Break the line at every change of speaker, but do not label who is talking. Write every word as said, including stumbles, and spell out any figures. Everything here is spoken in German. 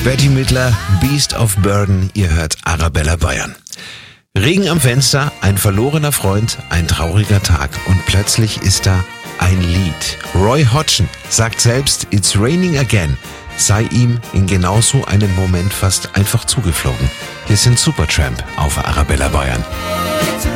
Betty Midler, Beast of Burden, ihr hört Arabella Bayern. Regen am Fenster, ein verlorener Freund, ein trauriger Tag und plötzlich ist da ein Lied. Roy Hodgson sagt selbst, It's Raining Again, sei ihm in genauso einem Moment fast einfach zugeflogen. Wir sind Supertramp auf Arabella Bayern.